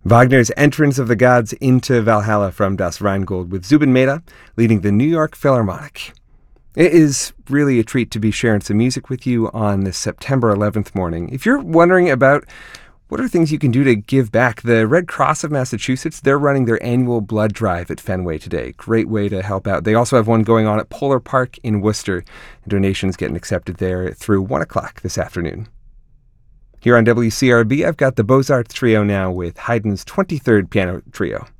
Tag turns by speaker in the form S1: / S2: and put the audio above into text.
S1: Wagner's Entrance of the Gods into Valhalla from Das Rheingold with Zubin Mehta leading the New York Philharmonic. It is really a treat to be sharing some music with you on this September 11th morning. If you're wondering about what are things you can do to give back, the Red Cross of Massachusetts, they're running their annual blood drive at Fenway today. Great way to help out. They also have one going on at Polar Park in Worcester. Donations getting accepted there through 1 o'clock this afternoon. Here on WCRB, I've got the Beaux-Arts Trio now with Haydn's 23rd Piano Trio.